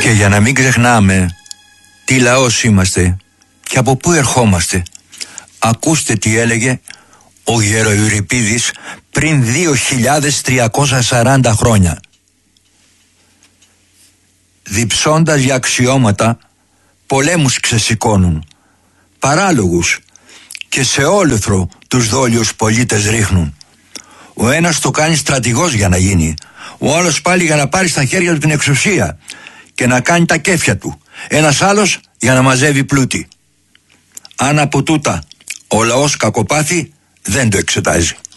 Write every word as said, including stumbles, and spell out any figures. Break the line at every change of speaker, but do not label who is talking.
Και για να μην ξεχνάμε τι λαός είμαστε και από πού ερχόμαστε, ακούστε τι έλεγε ο Γεροεουριπίδης πριν δύο χιλιάδες τριακόσια σαράντα χρόνια. Διψώντας για αξιώματα, πολέμους ξεσηκώνουν, παράλογους, και σε όλεθρο τους δόλιους πολίτες ρίχνουν. Ο ένας το κάνει στρατηγός για να γίνει, ο άλλος πάλι για να πάρει στα χέρια του την εξουσία και να κάνει τα κέφια του, ένας άλλος για να μαζεύει πλούτη. Αν από τούτα ο λαός κακοπάθει, δεν το εξετάζει.